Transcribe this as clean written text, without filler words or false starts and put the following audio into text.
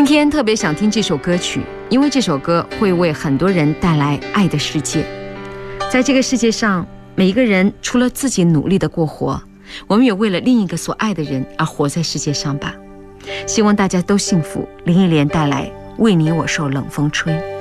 天特别想听这首歌曲，因为这首歌会为很多人带来爱的世界。在这个世界上，每一个人除了自己努力的过活，我们也为了另一个所爱的人而活在世界上吧。希望大家都幸福。林忆莲带来为你我受冷风吹。